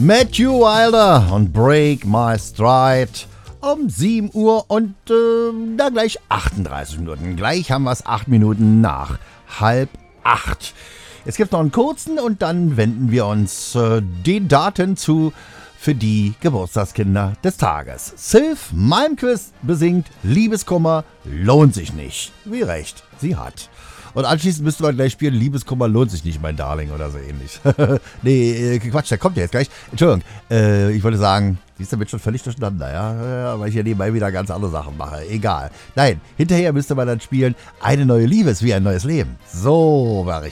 Matthew Wilder und Break My Stride um 7 Uhr und da gleich 38 Minuten. Gleich haben wir es 8 Minuten nach 7:30. Jetzt gibt es noch einen kurzen und dann wenden wir uns den Daten zu für die Geburtstagskinder des Tages. Sylph Malmquist besingt Liebeskummer lohnt sich nicht. Wie recht sie hat. Und anschließend müsste man gleich spielen, Liebeskummer lohnt sich nicht, mein Darling, oder so ähnlich. Nee, Quatsch, der kommt ja jetzt gleich. Entschuldigung, ich wollte sagen, siehst du, bin schon völlig durcheinander, ja? Weil ich hier nebenbei wieder ganz andere Sachen mache. Egal. Nein, hinterher müsste man dann spielen, eine neue Liebe ist wie ein neues Leben. So war ich.